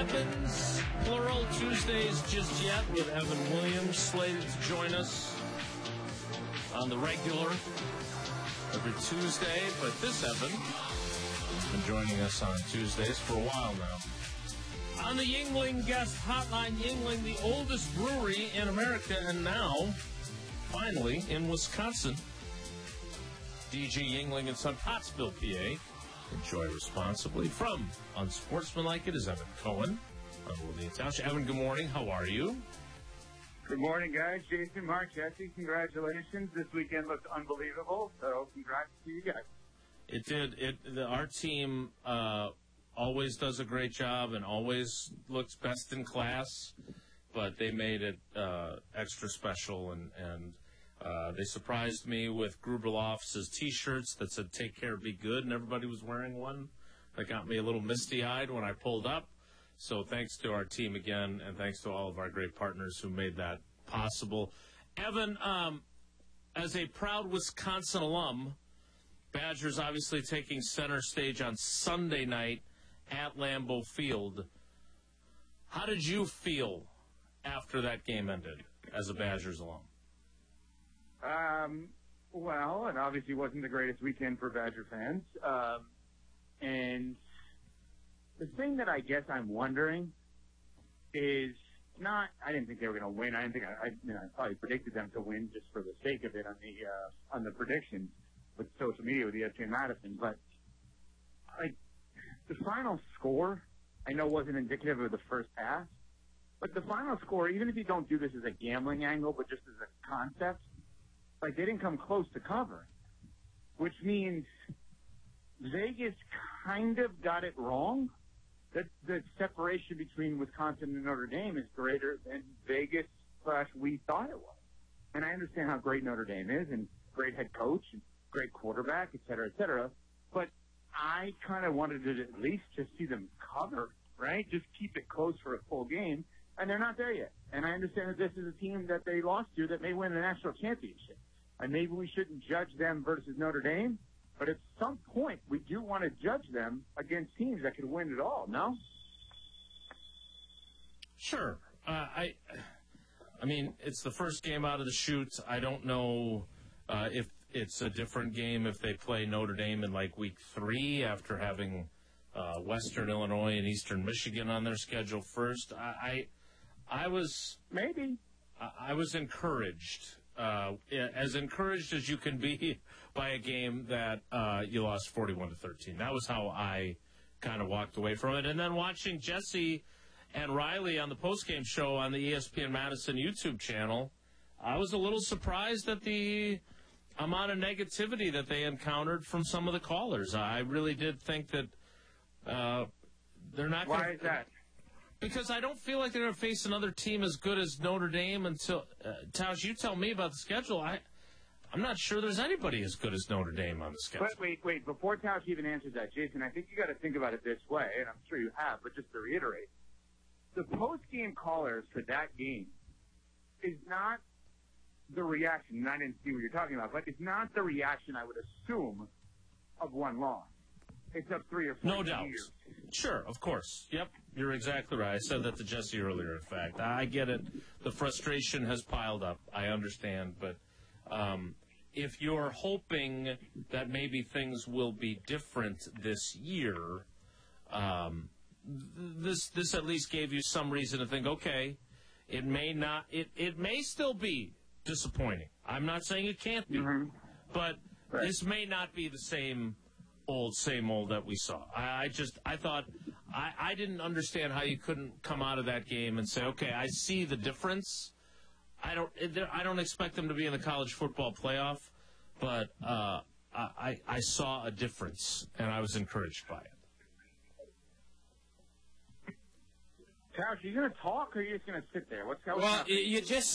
Evans, plural Tuesdays just yet with Evan Williams slated to join us on the regular every Tuesday. But this Evan has been joining us on Tuesdays for a while now. On the Yuengling guest hotline, Yuengling, the oldest brewery in America, and now, finally, in Wisconsin. DG Yuengling and Son, Pottsville, PA. Enjoy responsibly. From Unsportsmanlike, it is Evan Cohen on World Township. Evan, good morning. How are you? Good morning, guys. Jason, Mark, Jesse, congratulations. This weekend looked unbelievable, so congrats to you guys. It did. Our team always does a great job and always looks best in class, but they made it extra special, and they surprised me with Gruberloff's T-shirts that said "Take care, be good," and everybody was wearing one. That got me a little misty-eyed when I pulled up. So thanks to our team again, and thanks to all of our great partners who made that possible. Evan, as a proud Wisconsin alum, Badgers obviously taking center stage on Sunday night at Lambeau Field. How did you feel after that game ended as a Badgers alum? Well, it obviously wasn't the greatest weekend for Badger fans. And the thing that I guess I'm wondering is not, I didn't think they were going to win. I probably predicted them to win just for the sake of it on the predictions with social media with ESPN Madison. But the final score, I know wasn't indicative of the first half, but the final score, even if you don't do this as a gambling angle, but just as a concept, they didn't come close to cover, which means Vegas kind of got it wrong. That the separation between Wisconsin and Notre Dame is greater than Vegas / we thought it was. And I understand how great Notre Dame is and great head coach and great quarterback, et cetera, et cetera. But I kind of wanted to at least just see them cover, right? Just keep it close for a full game. And they're not there yet. And I understand that this is a team that they lost to that may win the national championship. And maybe we shouldn't judge them versus Notre Dame. But at some point, we do want to judge them against teams that could win it all, no? Sure. I mean, it's the first game out of the chute. I don't know if it's a different game if they play Notre Dame in week 3 after having Western Illinois and Eastern Michigan on their schedule first. I was encouraged. As encouraged as you can be by a game that you lost 41-13. That was how I kind of walked away from it. And then watching Jesse and Riley on the postgame show on the ESPN Madison YouTube channel, I was a little surprised at the amount of negativity that they encountered from some of the callers. I really did think that they're not going to... Why is that? Because I don't feel like they're going to face another team as good as Notre Dame until Tausch, you tell me about the schedule. I'm not sure there's anybody as good as Notre Dame on the schedule. But wait. Before Tausch even answers that, Jason, I think you got to think about it this way, and I'm sure you have, but just to reiterate, the post-game callers for that game is not the reaction, and I didn't see what you're talking about, but it's not the reaction I would assume of one loss. It's up 3 or 4 No doubt. years. Sure, of course. Yep, you're exactly right. I said that to Jesse earlier, in fact. I get it. The frustration has piled up. I understand. But if you're hoping that maybe things will be different this year, this at least gave you some reason to think, okay, it may not. It may still be disappointing. I'm not saying it can't be. Mm-hmm. But right. This may not be the same old that we saw. I thought I didn't understand how you couldn't come out of that game and say, okay, I see the difference. I don't expect them to be in the college football playoff, but I saw a difference, and I was encouraged by it. Tausch, are you going to talk, or are you just going to sit there? What's going on? Well, you just